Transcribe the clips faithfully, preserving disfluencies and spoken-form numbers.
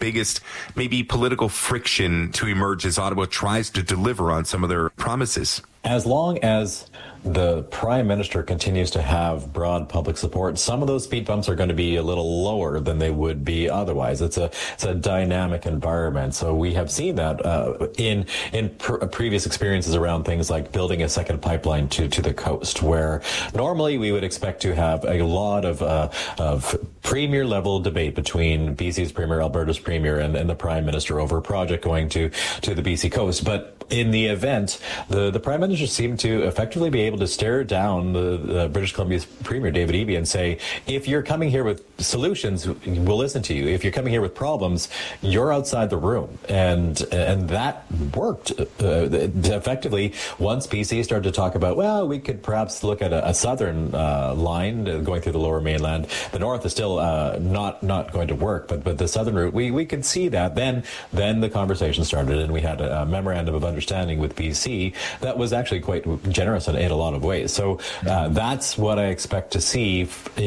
biggest, maybe political friction to emerge as Ottawa tries to deliver on some of their promises? As long as the Prime Minister continues to have broad public support, some of those speed bumps are going to be a little lower than they would be otherwise. It's a it's a dynamic environment. So we have seen that uh, in in pr- previous experiences around things like building a second pipeline to, to the coast, where normally we would expect to have a lot of uh, of premier level debate between B C's Premier, Alberta's Premier, and, and the Prime Minister over a project going to, to the B C coast. But in the event, the, the Prime Minister seemed to effectively be able to stare down the, the British Columbia's Premier, David Eby, and say, if you're coming here with solutions, we'll listen to you. If you're coming here with problems, you're outside the room. And and that worked uh, effectively once B C started to talk about, well, we could perhaps look at a, a southern uh, line going through the Lower Mainland. The north is still uh, not not going to work, but but the southern route, we, we could see that. Then, then the conversation started, and we had a, a memorandum of understanding with B C that was actually quite generous in, in a lot of ways. So uh, that's what I expect to see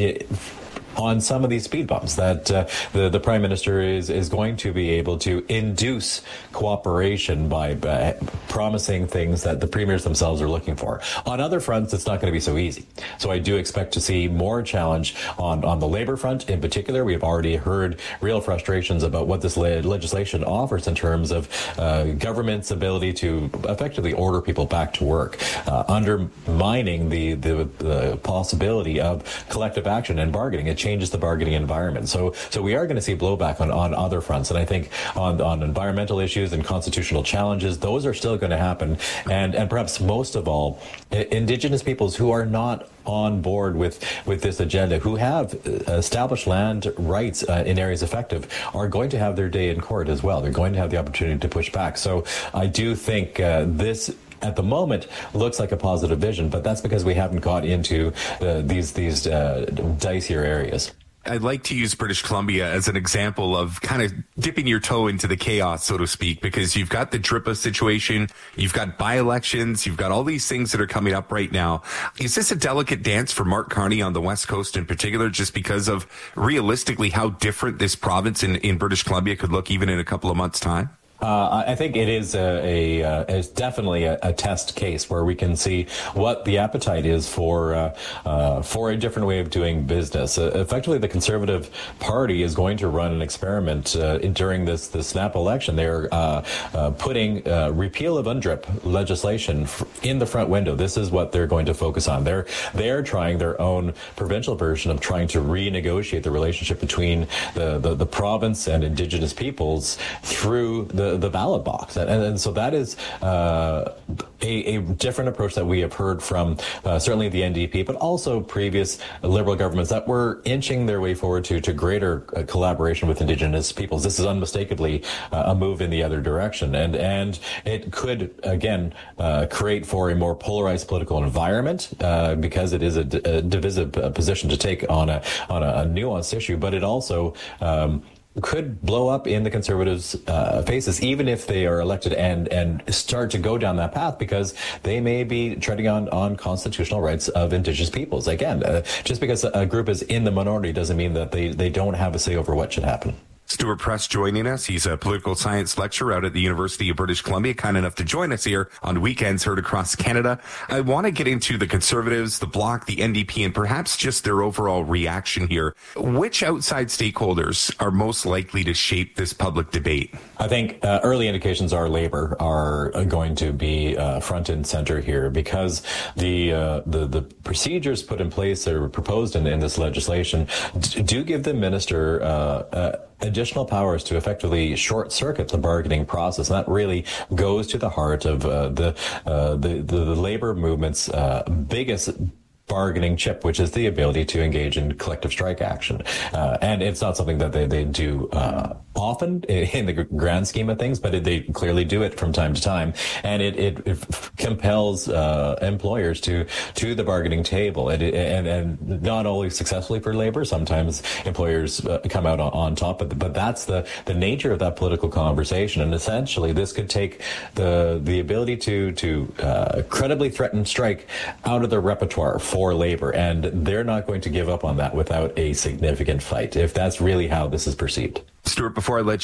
f- on some of these speed bumps, that uh, the, the Prime Minister is, is going to be able to induce cooperation by, by promising things that the premiers themselves are looking for. On other fronts, it's not going to be so easy. So I do expect to see more challenge on, on the Labour front in particular. We have already heard real frustrations about what this le- legislation offers in terms of uh, government's ability to effectively order people back to work, uh, undermining the, the, the possibility of collective action and bargaining. It changes the bargaining environment. So so we are going to see blowback on, on other fronts. And I think on, on environmental issues and constitutional challenges, those are still going to happen. And and perhaps most of all, Indigenous peoples who are not on board with, with this agenda, who have established land rights uh, in areas effective, are going to have their day in court as well. They're going to have the opportunity to push back. So I do think uh, this at the moment looks like a positive vision, but that's because we haven't got into uh, these these uh, dicier areas. I'd like to use British Columbia as an example of kind of dipping your toe into the chaos, so to speak, because you've got the D R I P A situation, you've got by-elections, you've got all these things that are coming up right now. Is this a delicate dance for Mark Carney on the West Coast in particular, just because of realistically how different this province in, in British Columbia could look even in a couple of months' time? Uh, I think it is a, a uh, it's definitely a, a test case where we can see what the appetite is for uh, uh, for a different way of doing business. Uh, effectively, the Conservative Party is going to run an experiment uh, in, during this the snap election. They're uh, uh, putting uh, repeal of U N D R I P legislation f- in the front window. This is what they're going to focus on. They're they're trying their own provincial version of trying to renegotiate the relationship between the the, the province and Indigenous peoples through the The, the ballot box. And, and so that is uh, a, a different approach that we have heard from uh, certainly the N D P, but also previous Liberal governments that were inching their way forward to, to greater uh, collaboration with Indigenous peoples. This is unmistakably uh, a move in the other direction. And, and it could, again, uh, create for a more polarized political environment uh, because it is a, d- a divisive uh, position to take on a, on a, a nuanced issue, but it also um, could blow up in the Conservatives' uh, faces, even if they are elected and and start to go down that path, because they may be treading on, on constitutional rights of Indigenous peoples. Again, uh, just because a group is in the minority doesn't mean that they, they don't have a say over what should happen. Stuart Press joining us. He's a political science lecturer out at the University of British Columbia, kind enough to join us here on weekends heard across Canada. I want to get into the Conservatives, the Bloc, the N D P, and perhaps just their overall reaction here. Which outside stakeholders are most likely to shape this public debate? I think uh, early indications are Labour are going to be uh, front and center here, because the uh, the the procedures put in place or proposed in, in this legislation do give the minister uh, uh, additional powers to effectively short circuit the bargaining process. And that really goes to the heart of uh, the, uh, the the the labor movement's uh, biggest bargaining chip, which is the ability to engage in collective strike action. Uh, and it's not something that they, they do uh, often in the grand scheme of things, but it, they clearly do it from time to time. And it, it, it compels uh, employers to to the bargaining table. And, and, and not only successfully for labor, sometimes employers uh, come out on, on top, but, but that's the, the nature of that political conversation. And essentially, this could take the the ability to, to uh, credibly threaten strike out of the repertoire for labor, and they're not going to give up on that without a significant fight, if that's really how this is perceived. Stuart, before I let